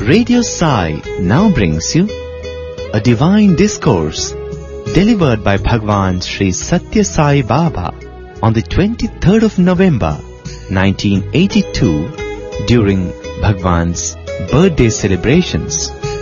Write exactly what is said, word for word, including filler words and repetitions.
Radio Sai now brings you a divine discourse delivered by Bhagwan Sri Satya Sai Baba on the twenty-third of November nineteen eighty-two during Bhagwan's birthday celebrations.